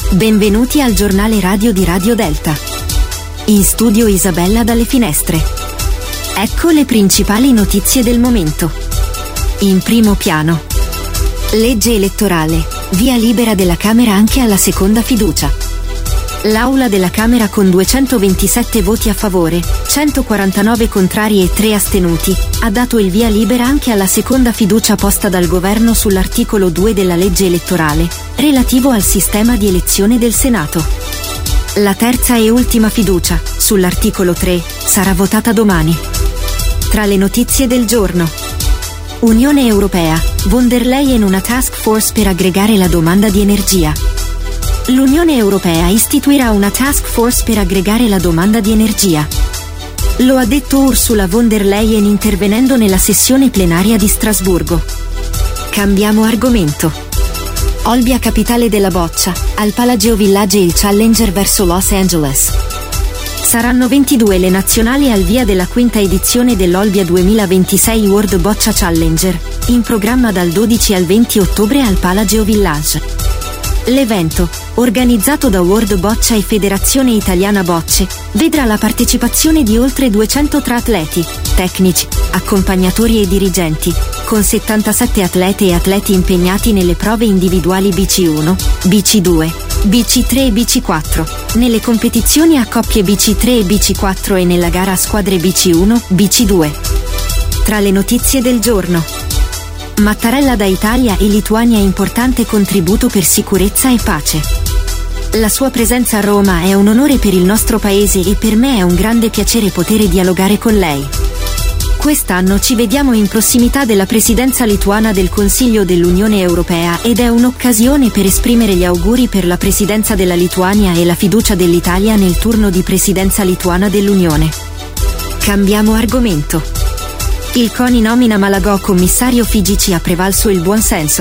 Benvenuti al giornale radio di Radio Delta. In studio Isabella dalle finestre. Ecco le principali notizie del momento. In primo piano. Legge elettorale, via libera della Camera anche alla seconda fiducia. L'Aula della Camera con 227 voti a favore, 149 contrari e 3 astenuti, ha dato il via libera anche alla seconda fiducia posta dal governo sull'articolo 2 della legge elettorale, relativo al sistema di elezione del Senato. La terza e ultima fiducia, sull'articolo 3, sarà votata domani. Tra le notizie del giorno. Unione Europea, von der Leyen una task force per aggregare la domanda di energia. L'Unione Europea istituirà una task force per aggregare la domanda di energia. Lo ha detto Ursula von der Leyen intervenendo nella sessione plenaria di Strasburgo. Cambiamo argomento. Olbia capitale della boccia, al Palageo Village il Challenger verso Los Angeles. Saranno 22 le nazionali al via della quinta edizione dell'Olbia 2026 World Boccia Challenger, in programma dal 12 al 20 ottobre al Palageo Village. L'evento, organizzato da World Boccia e Federazione Italiana Bocce, vedrà la partecipazione di oltre 200 atleti, tecnici, accompagnatori e dirigenti, con 77 atlete e atleti impegnati nelle prove individuali BC1, BC2, BC3 e BC4, nelle competizioni a coppie BC3 e BC4 e nella gara a squadre BC1, BC2. Tra le notizie del giorno. Mattarella da Italia e Lituania importante contributo per sicurezza e pace. La sua presenza a Roma è un onore per il nostro paese e per me è un grande piacere poter dialogare con lei. Quest'anno ci vediamo in prossimità della presidenza lituana del Consiglio dell'Unione Europea ed è un'occasione per esprimere gli auguri per la presidenza della Lituania e la fiducia dell'Italia nel turno di presidenza lituana dell'Unione. Cambiamo argomento. Il CONI nomina Malagò commissario FIGC, ha prevalso il buonsenso.